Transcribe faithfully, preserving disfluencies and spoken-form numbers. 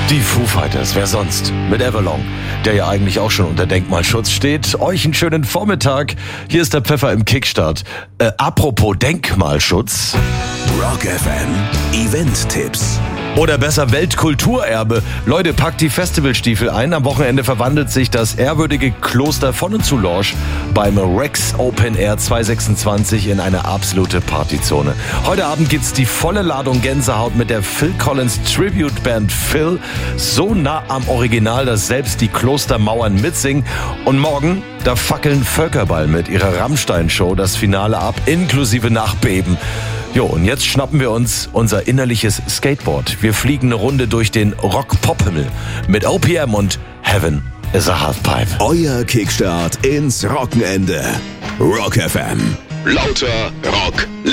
Die Foo Fighters, wer sonst? Mit Everlong, der ja eigentlich auch schon unter Denkmalschutz steht. Euch einen schönen Vormittag. Hier ist der Pfeffer im Kickstart. Äh, apropos Denkmalschutz. Rock F M Event-Tipps. Oder besser Weltkulturerbe. Leute, packt die Festivalstiefel ein. Am Wochenende verwandelt sich das ehrwürdige Kloster von und zu Lorsch beim Rex Open Air zweitausendsechsundzwanzig in eine absolute Partyzone. Heute Abend gibt's die volle Ladung Gänsehaut mit der Phil Collins Tribute Band Phil. So nah am Original, dass selbst die Klostermauern mitsingen. Und morgen, da fackeln Völkerball mit ihrer Rammstein-Show das Finale ab, inklusive Nachbeben. Jo, und jetzt schnappen wir uns unser innerliches Skateboard. Wir fliegen eine Runde durch den Rock-Pop-Himmel mit O P M und Heaven is a Halfpipe. Euer Kickstart ins Rockenende. Rock F M. Lauter Rock.